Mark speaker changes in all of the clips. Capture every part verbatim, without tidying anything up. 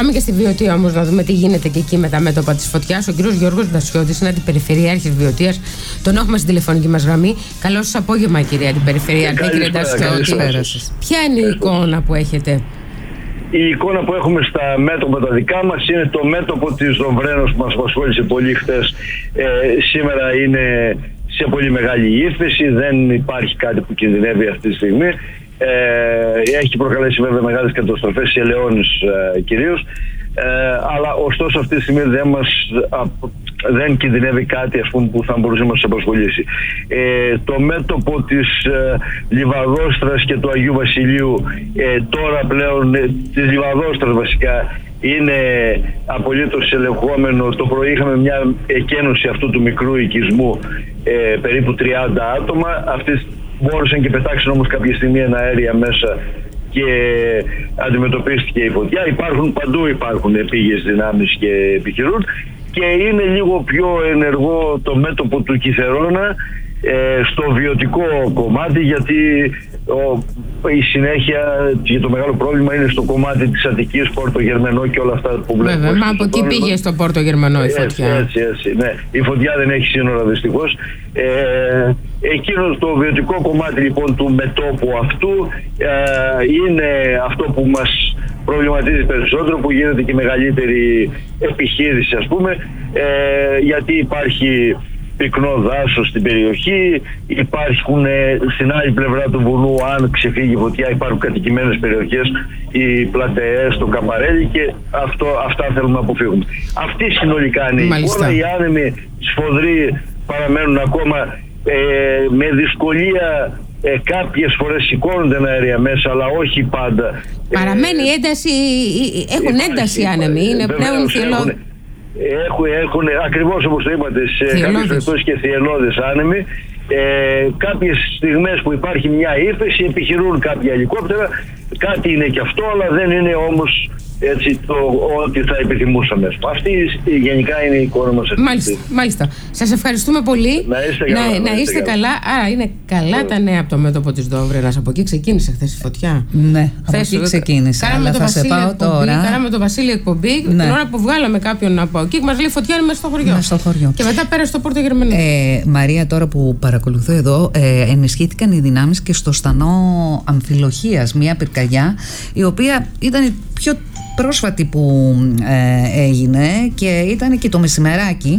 Speaker 1: Πάμε και στη Βιωτία όμως να δούμε τι γίνεται και εκεί με τα μέτωπα της φωτιάς. Ο κύριος Γιώργος Ντασιώτης είναι αντιπεριφερειάρχης Βιωτίας. Τον έχουμε στην τηλεφωνική μας γραμμή. Καλό σας απόγευμα, κύριε Αντιπεριφερειάρχη, κύριε Ντασιώτη. Ποια είναι η εικόνα που έχετε?
Speaker 2: Η εικόνα που έχουμε στα μέτωπα τα δικά μας είναι το μέτωπο της Δομβρένος που μας απασχόλησε πολύ χτες. Ε, σήμερα είναι σε πολύ μεγάλη ύφεση, δεν υπάρχει κάτι που κινδυνεύει αυτή τη στιγμή. Ε, έχει προκαλέσει βέβαια μεγάλες καταστροφές σε ελαιώνες ε, κυρίως, ε, αλλά ωστόσο αυτή τη στιγμή δεν, μας, α, δεν κινδυνεύει κάτι, ας πούμε, που θα μπορούσε να μας απασχολήσει. Ε, το μέτωπο της ε, Λιβαδόστρας και του Αγίου Βασιλείου, ε, τώρα πλέον ε, της Λιβαδόστρας βασικά, είναι απολύτως ελεγχόμενο. Το πρωί είχαμε μια εκένωση αυτού του μικρού οικισμού, ε, περίπου τριάντα άτομα. Αυτοί μπόρεσαν και πετάξαν όμως κάποια στιγμή ένα αέρια μέσα και αντιμετωπίστηκε η φωτιά. Υπάρχουν παντού, υπάρχουν επίγειες δυνάμεις και επιχειρούν, και είναι λίγο πιο ενεργό το μέτωπο του Κιθερώνα ε, στο βιωτικό κομμάτι, γιατί ο, η συνέχεια και το μεγάλο πρόβλημα είναι στο κομμάτι της Αττικής, Πόρτο Γερμενό και όλα αυτά που βλέπουμε.
Speaker 1: Βέβαια, μα από εκεί πρόβλημα πήγε στο Πόρτο Γερμενό η φωτιά.
Speaker 2: Έτσι, έτσι, έτσι, ναι. Η φωτιά δεν έχει σύνορα δυστυχώς. Ε, εκείνο το βιωτικό κομμάτι λοιπόν του μετώπου αυτού ε, είναι αυτό που μας προβληματίζει περισσότερο, που γίνεται και μεγαλύτερη επιχείρηση, ας πούμε, ε, γιατί υπάρχει πυκνό δάσος στην περιοχή, υπάρχουν στην άλλη πλευρά του βουνού, αν ξεφύγει η φωτιά, υπάρχουν κατοικημένες περιοχές, οι πλατεές, το Καμπαρέλι, και αυτό, αυτά θέλουμε να αποφύγουμε. Αυτή συνολικά είναι η εικόνα. Οι άνεμοι σφοδροί παραμένουν ακόμα ε, με δυσκολία. Ε, κάποιες φορές σηκώνονται ένα αέρια μέσα, αλλά όχι πάντα.
Speaker 1: Παραμένει ε, ένταση, έχουν υπάρχει, ένταση οι άνεμοι, είναι πλέον θυελώδες.
Speaker 2: Έχουν, έχουν, ακριβώς όπως το είπατε, σε κάποιες περιπτώσεις και θυελώδες άνεμοι. Ε, κάποιες στιγμές που υπάρχει μια ύφεση, επιχειρούν κάποια ελικόπτερα, κάτι είναι και αυτό, αλλά δεν είναι όμως έτσι το ότι θα επιθυμούσαμε. Αυτή γενικά είναι η εικόνα μας.
Speaker 1: Μάλιστα, μάλιστα. Σας ευχαριστούμε πολύ.
Speaker 2: Να είστε καλά.
Speaker 1: Να, να είστε, είστε καλά. Άρα είναι καλά yeah. τα νέα από το μέτωπο της Δόμβρενας. Από εκεί ξεκίνησε χθες η φωτιά.
Speaker 3: Ναι, από εκεί ξεκίνησε.
Speaker 1: Κάναμε το Βασίλη εκπομπή, κάναμε το Βασίλη εκπομπή. Ναι. Την ώρα που βγάλαμε κάποιον από εκεί, μας λέει φωτιά είναι μέσα στο χωριό.
Speaker 3: Μέσα στο χωριό.
Speaker 1: Και μετά πέρασε στο Πόρτο Γερμενό.
Speaker 3: Ε, Μαρία, τώρα που παρακολουθώ εδώ, ε, ενισχύθηκαν οι δυνάμεις και στο στανό Αμφιλοχίας, μια πυρκαγιά, η οποία ήταν η πιο πρόσφατη που ε, έγινε και ήταν και το μεσημεράκι,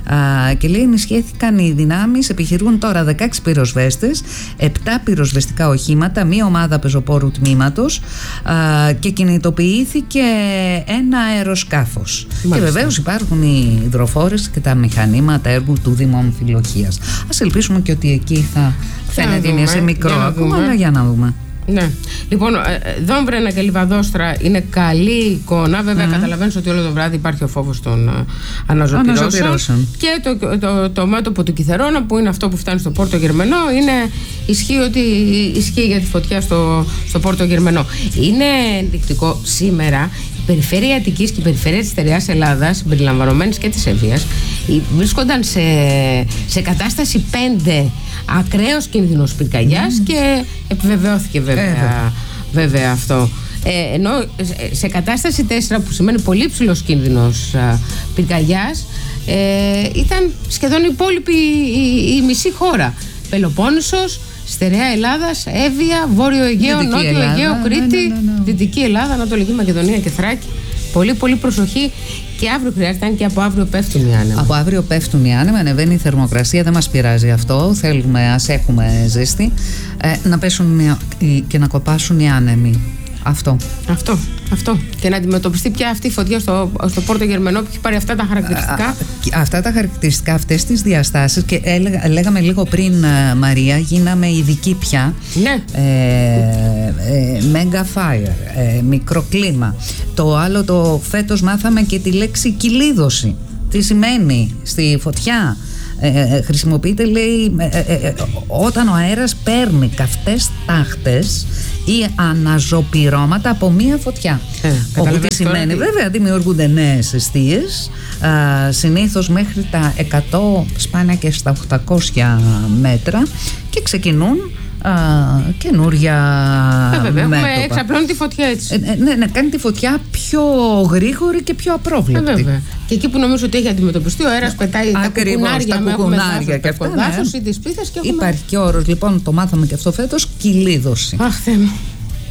Speaker 3: α, και λέει ενισχύθηκαν οι δυνάμεις, επιχειρούν τώρα δεκαέξι πυροσβέστες, επτά πυροσβεστικά οχήματα, μία ομάδα πεζοπόρου τμήματος, α, και κινητοποιήθηκε ένα αεροσκάφος. Μάλιστα. Και βεβαίως υπάρχουν οι υδροφόρες και τα μηχανήματα έργου του Δήμου Αμφιλοχίας. Ας ελπίσουμε και ότι εκεί θα φαίνεται είναι σε μικρό ακόμα, αλλά για να δούμε.
Speaker 1: Ναι. Λοιπόν, Δόμβρενα και Λιβαδόστρα είναι καλή εικόνα. Βέβαια, mm. καταλαβαίνεις ότι όλο το βράδυ υπάρχει ο φόβος των αναζωπυρώσεων. Και το, το, το, το μέτωπο του Κιθερώνα, που είναι αυτό που φτάνει στο Πόρτο Γερμενό, είναι, ισχύει ότι ισχύει για τη φωτιά στο, στο Πόρτο Γερμενό. Είναι ενδεικτικό σήμερα. Η περιφέρεια Αττικής και η περιφέρεια της Στερεάς Ελλάδας, συμπεριλαμβανομένης και της Εύβοιας, βρίσκονταν σε, σε κατάσταση πέντε, ακραίος κίνδυνος πυρκαγιάς, mm. και επιβεβαιώθηκε βέβαια, ε, βέβαια αυτό. Ε, ενώ σε κατάσταση τέσσερα, που σημαίνει πολύ ψηλός κίνδυνος α, πυρκαγιάς, ε, ήταν σχεδόν η υπόλοιπη η, η μισή χώρα. Πελοπόννησος, Στερεά Ελλάδας, Εύβοια, Βόρειο Αιγαίο, Δυτική Νότιο Ελλάδα, Αιγαίο, Κρήτη, ναι, ναι, ναι, ναι. Δυτική Ελλάδα, Ανατολική Μακεδονία και Θράκη. Πολύ πολύ προσοχή, και αύριο χρειάζεται, αν και από αύριο πέφτουν οι άνεμοι.
Speaker 3: Από αύριο πέφτουν οι άνεμοι, ανεβαίνει η θερμοκρασία, δεν μας πειράζει αυτό. Θέλουμε, ας έχουμε ζέστη, ε, να πέσουν και να κοπάσουν οι άνεμοι. Αυτό.
Speaker 1: Αυτό, αυτό. Και να αντιμετωπιστεί πια αυτή η φωτιά στο, στο Πόρτο Γερμενό, που έχει πάρει αυτά τα χαρακτηριστικά. Α,
Speaker 3: αυτά τα χαρακτηριστικά, αυτές τις διαστάσεις, και έλεγα, λέγαμε λίγο πριν, Μαρία, γίναμε ειδικοί πια.
Speaker 1: Ναι.
Speaker 3: Ε, ε, mega fire, ε, μικροκλίμα. Το άλλο, το φέτος μάθαμε και τη λέξη κυλίδωση. Τι σημαίνει στη φωτιά. Ε, χρησιμοποιείται, λέει, ε, ε, ε, όταν ο αέρας παίρνει καυτές τάχτες ή αναζωπυρώματα από μία φωτιά. Ε, Όπου τι σημαίνει, βέβαια, δημιουργούνται νέες εστίες, α, συνήθως μέχρι τα εκατό, σπάνια και στα οκτακόσια μέτρα, και ξεκινούν καινούρια
Speaker 1: ε, βέβαια,
Speaker 3: μέτωπα.
Speaker 1: Έχουμε εξαπλώνει τη φωτιά έτσι.
Speaker 3: Ε, ναι, να κάνει τη φωτιά πιο γρήγορη και πιο απρόβλεπτη.
Speaker 1: Ε, βέβαια. Και εκεί που νομίζω ότι έχει αντιμετωπιστεί, ο αέρας πετάει τα κουκουνάρια,
Speaker 3: τα κουκουνάρια και αυτά.
Speaker 1: Δάσος ή τις πίθες και έχουμε...
Speaker 3: Υπάρχει και όρος, λοιπόν, το μάθαμε και αυτό φέτος, κυλίδωση.
Speaker 1: Αχ, Θεέ μου.